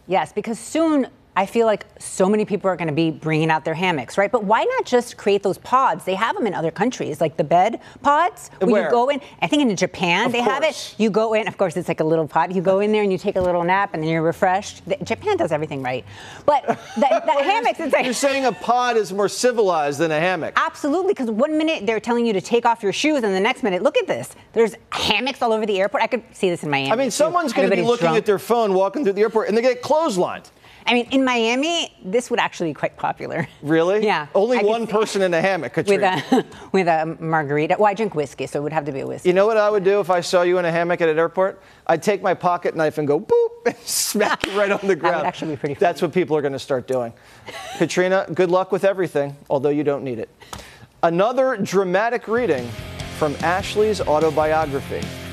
Yes, because soon I feel like so many people are going to be bringing out their hammocks, right? But why not just create those pods? They have them in other countries, like the bed pods. Where you go in, I think in Japan they have it. You go in, of course, it's like a little pod. You go in there and you take a little nap and then you're refreshed. Japan does everything right. But the hammocks, it's like... You're saying a pod is more civilized than a hammock. Absolutely, because 1 minute they're telling you to take off your shoes and the next minute, look at this. There's hammocks all over the airport. I could see this in Miami. I mean, someone's going to be looking at their phone walking through the airport and they get clotheslined. I mean, in Miami, this would actually be quite popular. Really? Yeah. Only one person in a hammock, Katrina. With a margarita. Well, I drink whiskey, so it would have to be a whiskey. You know what I would do if I saw you in a hammock at an airport? I'd take my pocket knife and go boop and smack you right on the ground. That would actually be pretty funny. That's what people are going to start doing. Katrina, good luck with everything, although you don't need it. Another dramatic reading from Ashley's autobiography.